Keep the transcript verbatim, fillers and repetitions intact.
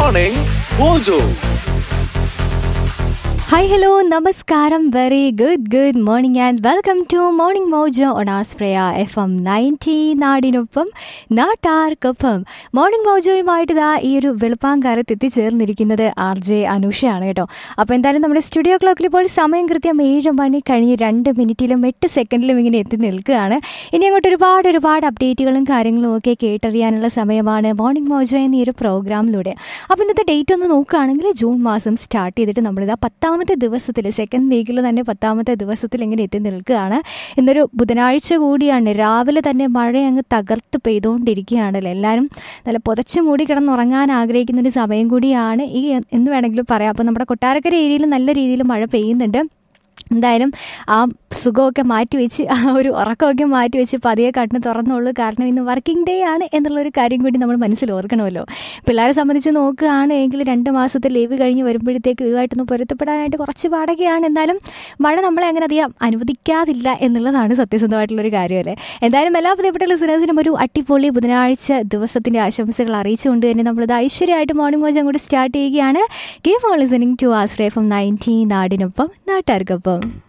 Morning Mojo. Hi, hello, namaskaram, very good, good morning and welcome to Morning Mojo on Aspraya F M ninety നാടിനൊപ്പം നാട്ടാർക്കൊപ്പം. Morning മോജോയുമായിട്ട് ഇതാ ഈ ഒരു വെളുപ്പാങ്കാലത്ത് എത്തിച്ചേർന്നിരിക്കുന്നത് R J അനുഷയാണ് കേട്ടോ. അപ്പോൾ എന്തായാലും നമ്മുടെ സ്റ്റുഡിയോ ക്ലോക്കിൽ ഇപ്പോൾ സമയം കൃത്യം ഏഴ് മണി കഴിഞ്ഞ് രണ്ട് മിനിറ്റിലും എട്ട് സെക്കൻഡിലും ഇങ്ങനെ എത്തി നിൽക്കുകയാണ്. ഇനി അങ്ങോട്ട് ഒരുപാട് ഒരുപാട് അപ്ഡേറ്റുകളും കാര്യങ്ങളും ഒക്കെ കേട്ടറിയാനുള്ള സമയമാണ് മോർണിംഗ് മോജോ എന്ന ഈ ഒരു പ്രോഗ്രാമിലൂടെ. അപ്പോൾ ഇന്നത്തെ ഡേറ്റ് ഒന്ന് നോക്കുകയാണെങ്കിൽ ജൂൺ മാസം സ്റ്റാർട്ട് ചെയ്തിട്ട് നമ്മളിതാ പത്താം പത്താമത്തെ ദിവസത്തിൽ സെക്കൻഡ് വീക്കിൽ തന്നെ പത്താമത്തെ ദിവസത്തിൽ ഇങ്ങനെ എത്തി നിൽക്കുകയാണ്. ഇന്നൊരു ബുധനാഴ്ച കൂടിയാണ്. രാവിലെ തന്നെ മഴ അങ്ങ് തകർത്ത് പെയ്തുകൊണ്ടിരിക്കുകയാണല്ലോ. എല്ലാവരും നല്ല പുതച്ച് മൂടി കിടന്നുറങ്ങാൻ ആഗ്രഹിക്കുന്നൊരു സമയം കൂടിയാണ് ഈ എന്ന് വേണമെങ്കിലും പറയാം. അപ്പോൾ നമ്മുടെ കൊട്ടാരക്കര ഏരിയയിൽ നല്ല രീതിയിൽ മഴ പെയ്യുന്നുണ്ട്. എന്തായാലും ആ സുഖമൊക്കെ മാറ്റി വെച്ച് ആ ഒരു ഉറക്കമൊക്കെ മാറ്റി വെച്ച് പതിയെ കണ്ണ് തുറന്നുള്ളൂ. കാരണം ഇന്ന് വർക്കിംഗ് ഡേ ആണ് എന്നുള്ളൊരു കാര്യം കൂടി നമ്മൾ മനസ്സിൽ ഓർക്കണമല്ലോ. പിള്ളേരെ സംബന്ധിച്ച് നോക്കുകയാണ് എങ്കിൽ രണ്ട് മാസത്തെ ലീവ് കഴിഞ്ഞ് വരുമ്പോഴത്തേക്ക് ഇതുമായിട്ടൊന്ന് പൊരുത്തപ്പെടാനായിട്ട് കുറച്ച് പാടൊക്കെയാണ്. എന്നാലും മഴ നമ്മളെ അങ്ങനെ അധികം അനുവദിക്കാതില്ല എന്നുള്ളതാണ് സത്യസന്ധമായിട്ടുള്ളൊരു കാര്യമല്ലേ. എന്തായാലും എല്ലാ പ്രിയപ്പെട്ട ലിസണേഴ്സിനും ഒരു അടിപൊളി ബുധനാഴ്ച ദിവസത്തിൻ്റെ ആശംസകൾ അറിയിച്ചുകൊണ്ട് തന്നെ നമ്മളിത് ഐശ്വര്യമായിട്ട് മോർണിംഗ് വാച്ച് അങ്ങോട്ട് സ്റ്റാർട്ട് ചെയ്യുകയാണ്. Keep on listening to ആസ്ട്രേ from ninety നാടിനൊപ്പം നാട്ടാർക്കൊപ്പം.